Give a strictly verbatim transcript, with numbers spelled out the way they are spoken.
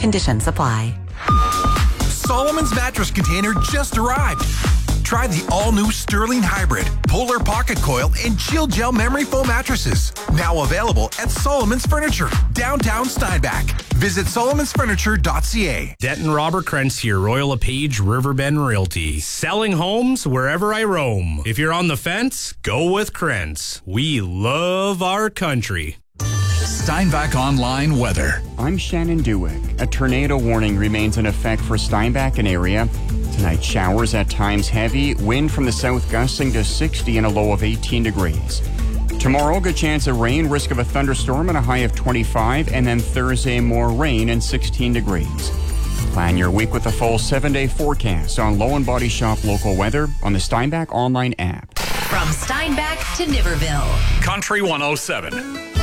Conditions apply. Solomon's Mattress Container just arrived. Try the all-new Sterling Hybrid, Polar Pocket Coil, and Chill Gel Memory Foam mattresses. Now available at Solomon's Furniture, downtown Steinbach. Visit solomons furniture dot c a. Denton Robert Krentz here, Royal LePage Riverbend Realty. Selling homes wherever I roam. If you're on the fence, go with Krentz. We love our country. Steinbach Online Weather. I'm Shannon Dewick. A tornado warning remains in effect for Steinbach and area. Tonight, showers at times heavy, wind from the south gusting to sixty and a low of eighteen degrees. Tomorrow, good chance of rain, risk of a thunderstorm and a high of twenty-five, and then Thursday, more rain and sixteen degrees. Plan your week with a full seven-day forecast on Low and Body Shop local weather on the Steinbach Online app. From Steinbach to Niverville. Country one oh seven.